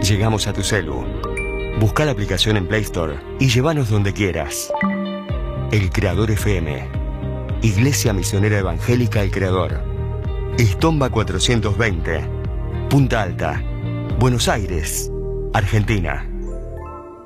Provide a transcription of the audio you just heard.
Llegamos a tu celu. Busca la aplicación en Play Store y llévanos donde quieras. El Creador FM. Iglesia Misionera Evangélica El Creador. Estomba 420. Punta Alta. Buenos Aires, Argentina.